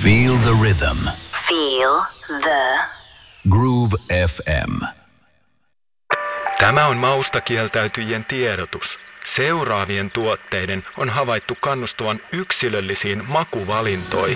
Feel the rhythm. Feel the Groove FM. Tämä on maustakieltäytyjien tiedotus. Seuraavien tuotteiden on havaittu kannustavan yksilöllisiin makuvalintoihin.